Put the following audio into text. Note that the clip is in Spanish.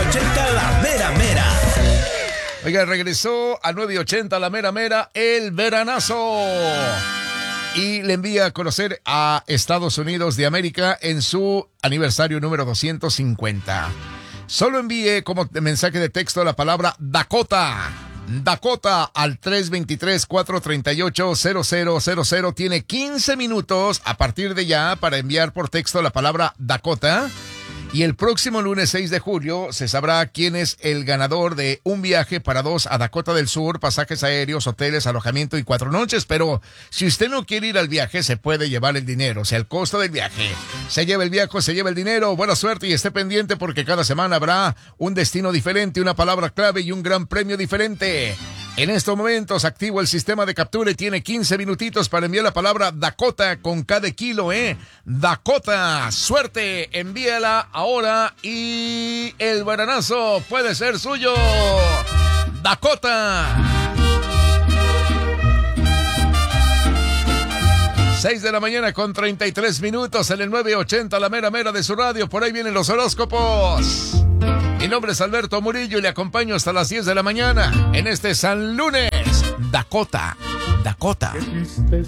980 La Mera Mera. Oiga, regresó a 980 La Mera Mera el veranazo. Y le envía a conocer a Estados Unidos de América en su aniversario número 250. Solo envíe como mensaje de texto la palabra Dakota. Dakota al 323-438-0000. Tiene 15 minutos a partir de ya para enviar por texto la palabra Dakota. Y el próximo lunes 6 de julio se sabrá quién es el ganador de un viaje para dos a Dakota del Sur, pasajes aéreos, hoteles, alojamiento y 4 noches. Pero si usted no quiere ir al viaje, se puede llevar el dinero, o sea, el costo del viaje. Se lleva el viaje, se lleva el dinero. Buena suerte y esté pendiente porque cada semana habrá un destino diferente, una palabra clave y un gran premio diferente. En estos momentos activo el sistema de captura y tiene 15 minutitos para enviar la palabra Dakota con cada kilo, Dakota, suerte, envíala ahora y el veranazo puede ser suyo. Dakota. 6 de la mañana con 33 minutos en el 980 La Mera Mera de su radio. Por ahí vienen los horóscopos. Mi nombre es Alberto Murillo y le acompaño hasta las 10 de la mañana en este San Lunes. Dakota, Dakota. Qué triste